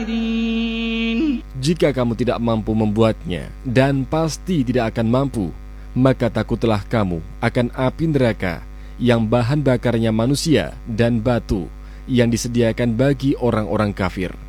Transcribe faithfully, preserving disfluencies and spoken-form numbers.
Jika kamu tidak mampu membuatnya, dan pasti tidak akan mampu, maka takutlah kamu akan api neraka yang bahan bakarnya manusia dan batu yang disediakan bagi orang-orang kafir.